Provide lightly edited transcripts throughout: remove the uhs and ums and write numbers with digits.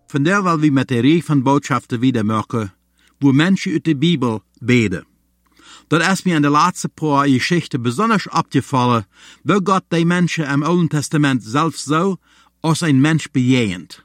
Von der will wir mit der Reihe von Botschaften wieder machen, wo Menschen aus der Bibel beten. Das ist mir in der letzten paar Geschichten besonders aufgefallen, wo Gott die Menschen im Alten Testament selbst so als ein Mensch bejahend.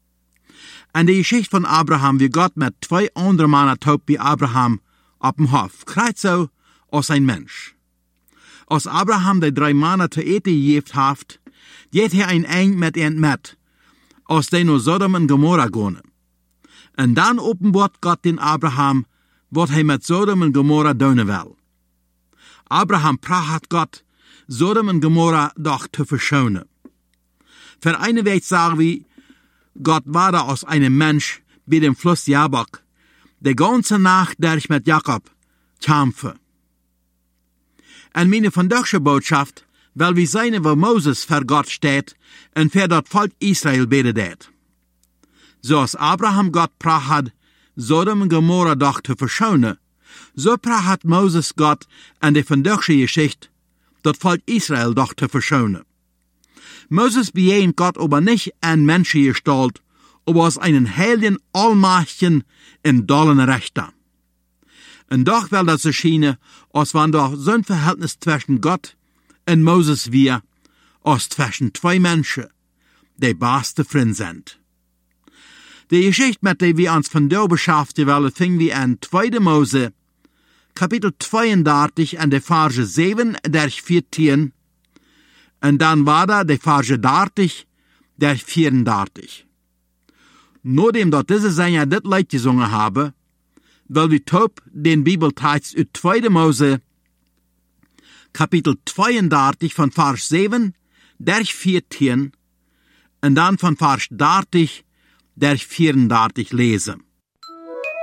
In der Geschichte von Abraham, wie Gott mit 2 anderen Männern taub wie Abraham auf dem Hof, kreist so als ein Mensch. Als Abraham die 3 Männer zu eten gegeben hat, geht er ein Eng mit ihnen mit, als die nur Sodom und Gomorra gehen. Und dann offenbart Gott den Abraham, was er mit Sodom und Gomorra tun will. Abraham pracht Gott, Sodom und Gomorra doch zu verschonen. Für eine Weg sagen wir, Gott war da aus einem Mensch bei dem Fluss Jabok, die ganze Nacht durch mit Jakob kämpfen. Und meine vandaagse Botschaft, weil wir sehen, wo Moses für Gott steht und für das Volk Israel betet. So als Abraham Gott pracht, Sodom und Gomorra doch zu verschonen, so pracht Moses Gott an die vandaagse Geschichte, das Volk Israel doch zu verschonen. Moses bejahend Gott aber nicht an Menschengestalt, aber als einen heiligen, allmächtigen und dollen Rechter. Und doch will das erscheinen, als wenn doch so ein Verhältnis zwischen Gott und Moses wir, als zwischen 2 Menschen, die beste Freunde sind. Die Geschichte, mit der wir uns von da beschäftigen wollen, fing wir an 2. Mose, Kapitel 32, an der Verse 7 durch 14, und dann war da die Verse 30 durch 34. Nachdem dort diese Sänger das Lied gesungen haben, will wir taub den Bibeltext aus 2. Mose, Kapitel 32 von Vers 7 durch 14 und dann von Vers 30 durch 34 lesen.